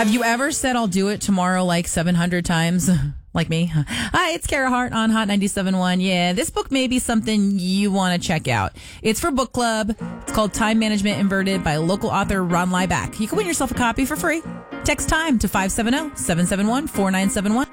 Have you ever said I'll do it tomorrow like 700 times? Like me? Hi, it's Kara Hart on Hot 97.1. Yeah, this book may be something you want to check out. It's for book club. It's called Time Management Inverted by local author Ron Lieback. You can win yourself a copy for free. Text TIME to 570-771-4971.